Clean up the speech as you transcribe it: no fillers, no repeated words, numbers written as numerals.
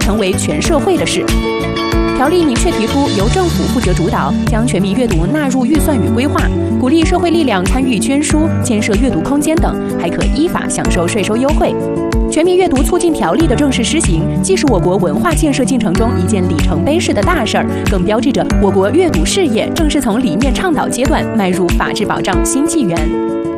成为全社会的事。条例明确提出，由政府负责主导，将全民阅读纳入预算与规划，鼓励社会力量参与捐书、建设阅读空间等，还可依法享受税收优惠。全民阅读促进条例的正式施行，既是我国文化建设进程中一件里程碑式的大事儿，更标志着我国阅读事业正式从理念倡导阶段迈入法治保障新纪元。